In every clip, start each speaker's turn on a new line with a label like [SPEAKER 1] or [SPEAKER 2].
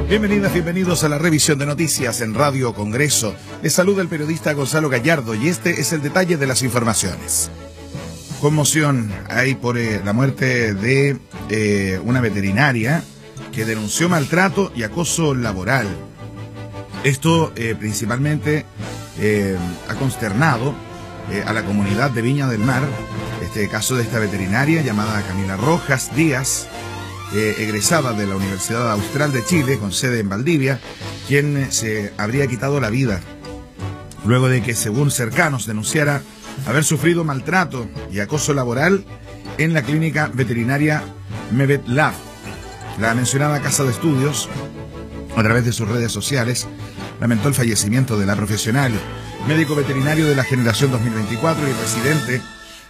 [SPEAKER 1] Bienvenidas, bienvenidos a la revisión de noticias en Radio Congreso. Les saluda el periodista Gonzalo Gallardo y este es el detalle de las informaciones. Conmoción hay por la muerte de una veterinaria que denunció maltrato y acoso laboral. Esto principalmente ha consternado a la comunidad de Viña del Mar. Este caso de esta veterinaria llamada Camila Rojas Díaz, egresada de la Universidad Austral de Chile, con sede en Valdivia, quien se habría quitado la vida luego de que, según cercanos, denunciara haber sufrido maltrato y acoso laboral en la clínica veterinaria MedVetLab. La mencionada casa de estudios, a través de sus redes sociales, lamentó el fallecimiento de la profesional, médico veterinario de la generación 2024 y residente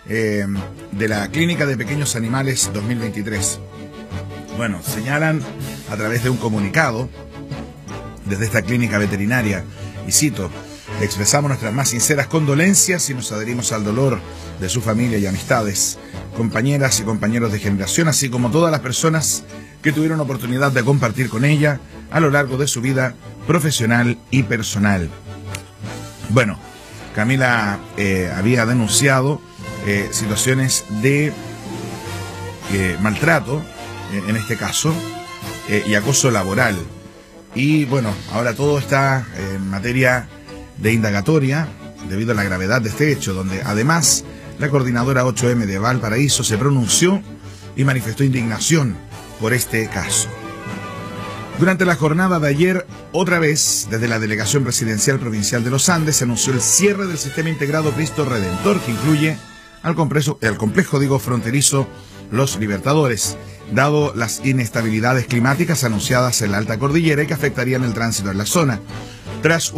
[SPEAKER 1] de la Clínica de Pequeños Animales 2023. Bueno, señalan a través de un comunicado desde esta clínica veterinaria, y cito: expresamos nuestras más sinceras condolencias y nos adherimos al dolor de su familia y amistades, compañeras y compañeros de generación, así como todas las personas que tuvieron oportunidad de compartir con ella a lo largo de su vida profesional y personal. Bueno, Camila había denunciado situaciones de maltrato, en este caso, y acoso laboral. Y bueno, ahora todo está en materia de indagatoria debido a la gravedad de este hecho, donde además la coordinadora 8M de Valparaíso se pronunció y manifestó indignación por este caso. Durante la jornada de ayer, otra vez, desde la Delegación Presidencial Provincial de los Andes, se anunció el cierre del Sistema Integrado Cristo Redentor, que incluye al complejo fronterizo Los Libertadores, dado las inestabilidades climáticas anunciadas en la alta cordillera y que afectarían el tránsito en la zona. Tras